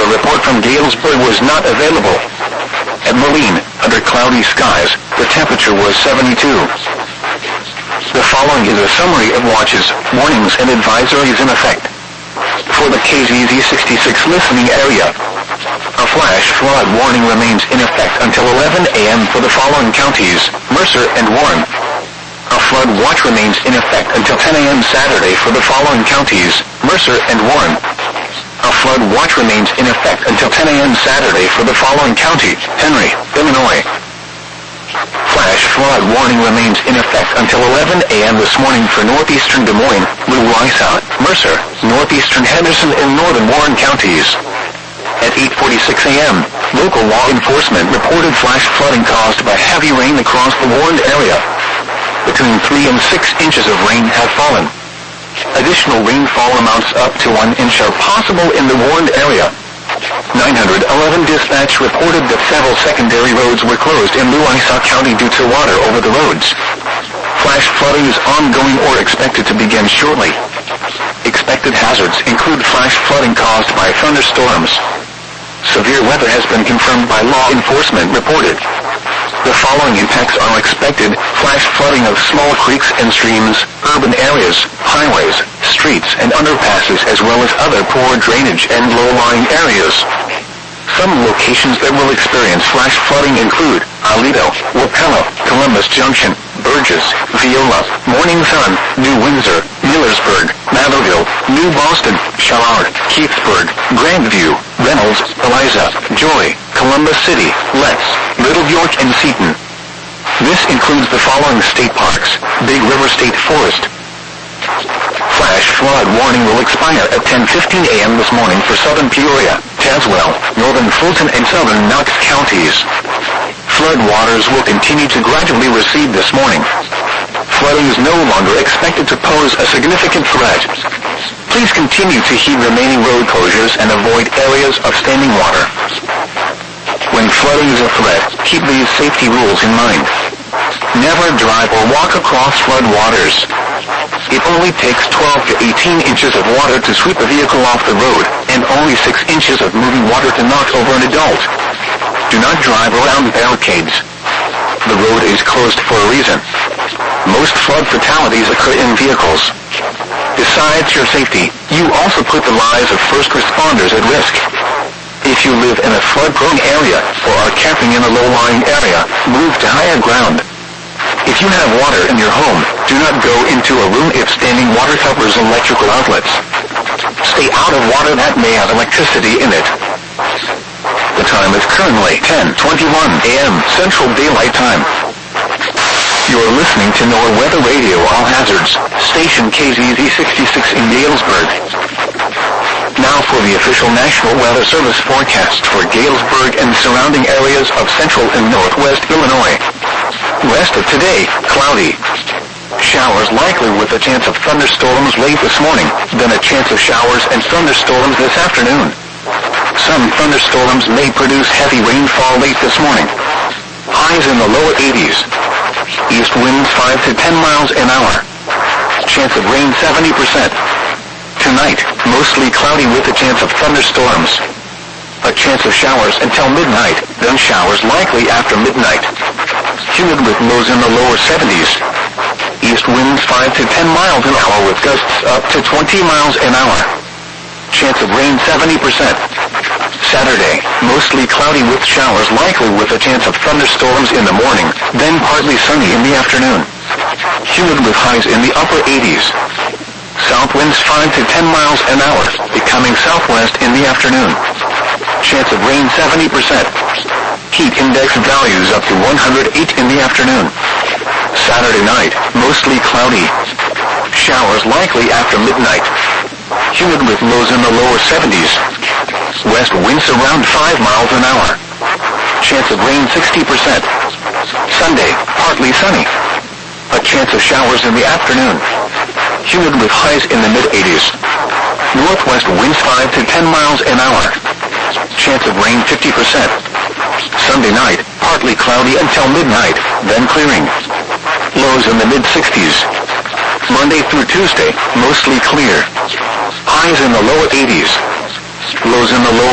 a report from Galesburg was not available. At Moline, under cloudy skies, the temperature was 72. The following is a summary of watches, warnings, and advisories in effect. For the KZZ66 listening area, a flash flood warning remains in effect until 11 a.m. for the following counties: Mercer and Warren. A flood watch remains in effect until 10 a.m. Saturday for the following counties: Mercer and Warren. A flood watch remains in effect until 10 a.m. Saturday for the following county: Henry, Illinois. Flash flood warning remains in effect until 11 a.m. this morning for northeastern Des Moines, Louisa, Mercer, northeastern Henderson, and northern Warren counties. At 8:46 a.m., local law enforcement reported flash flooding caused by heavy rain across the warned area. Between 3 and 6 inches of rain have fallen. Additional rainfall amounts up to 1 inch are possible in the warned area. 911 dispatch reported that several secondary roads were closed in Louisa County due to water over the roads. Flash flooding is ongoing or expected to begin shortly. Expected hazards include flash flooding caused by thunderstorms. Severe weather has been confirmed by law enforcement reported. The following impacts are expected: flash flooding of small creeks and streams, urban areas, highways, streets and underpasses, as well as other poor drainage and low-lying areas. Some locations that will experience flash flooding include Aledo, Wapello, Columbus Junction, Burgess, Viola, Morning Sun, New Windsor, Millersburg, Matherville, New Boston, Charlotte, Keithsburg, Grandview, Reynolds, Eliza, Joy, Columbus City, Letts, Little York, and Seton. This includes the following state parks: Big River State Forest. Flash flood warning will expire at 10:15 a.m. this morning for southern Peoria, Tazewell, northern Fulton, and southern Knox counties. Flood waters will continue to gradually recede this morning. Flooding is no longer expected to pose a significant threat. Please continue to heed remaining road closures and avoid areas of standing water. When flooding is a threat, keep these safety rules in mind. Never drive or walk across flood waters. It only takes 12 to 18 inches of water to sweep a vehicle off the road, and only 6 inches of moving water to knock over an adult. Do not drive around barricades. The road is closed for a reason. Most flood fatalities occur in vehicles. Besides your safety, you also put the lives of first responders at risk. If you live in a flood-prone area or are camping in a low-lying area, move to higher ground. If you have water in your home, do not go into a room if standing water covers electrical outlets. Stay out of water that may have electricity in it. The time is currently 10:21 a.m. Central Daylight Time. You're listening to NOAA Weather Radio All Hazards, station KZZ66 in Galesburg. Now for the official National Weather Service forecast for Galesburg and surrounding areas of central and northwest Illinois. West of today, cloudy. Showers likely with a chance of thunderstorms late this morning, then a chance of showers and thunderstorms this afternoon. Some thunderstorms may produce heavy rainfall late this morning. Highs in the lower 80s. East winds 5 to 10 miles an hour. Chance of rain 70%. Tonight, mostly cloudy with a chance of thunderstorms. A chance of showers until midnight, then showers likely after midnight. Humid with lows in the lower 70s. East winds 5 to 10 miles an hour with gusts up to 20 miles an hour. Chance of rain 70%. Saturday, mostly cloudy with showers likely with a chance of thunderstorms in the morning, then partly sunny in the afternoon. Humid with highs in the upper 80s. South winds 5 to 10 miles an hour, becoming southwest in the afternoon. Chance of rain 70%. Heat index values up to 108 in the afternoon. Saturday night, mostly cloudy. Showers likely after midnight. Humid with lows in the lower 70s. West winds around 5 miles an hour. Chance of rain 60%. Sunday, partly sunny. A chance of showers in the afternoon. Humid with highs in the mid-80s. Northwest winds 5 to 10 miles an hour. Chance of rain 50%. Sunday night, partly cloudy until midnight, then clearing. Lows in the mid-60s. Monday through Tuesday, mostly clear. Highs in the lower 80s. Lows in the lower